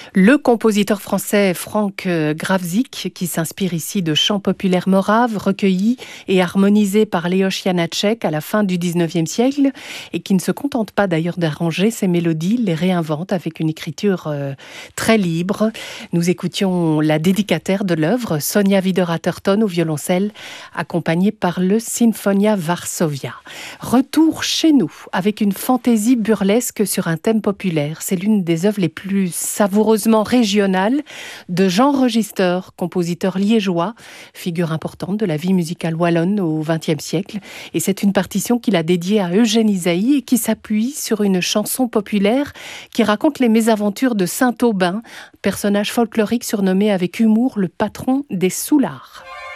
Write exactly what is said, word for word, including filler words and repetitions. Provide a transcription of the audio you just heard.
Le compositeur français Frank Grawzik, qui s'inspire ici de chants populaires moraves recueillis et harmonisés par Leoš Janáček à la fin du dix-neuvième siècle et qui ne se contente pas d'ailleurs d'arranger ses mélodies, les réinvente avec une écriture euh, très libre. Nous écoutions la dédicataire de l'œuvre, Sonia Wider-Atherton au violoncelle, accompagnée par le Sinfonia Varsovia. Retour chez nous avec une fantaisie burlesque sur un thème populaire. C'est l'une des œuvres les plus savoureusement régionales de Jean Register, compositeur liégeois, figure importante de la vie musicale wallonne au vingtième siècle. Et c'est une partition qu'il a dédiée à Eugène Ysaÿe et qui s'appuie sur une chanson populaire qui raconte les mésaventures de Saint-Aubin, personnage folklorique surnommé avec humour le patron des soulards.